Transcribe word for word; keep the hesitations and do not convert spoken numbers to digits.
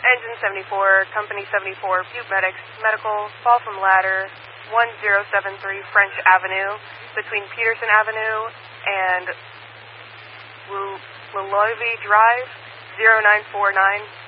Engine seventy-four, Company seventy-four, Butte Medics, Medical, fall from ladder, one zero seven three French Avenue, between Peterson Avenue and Laloy Drive, zero nine four nine.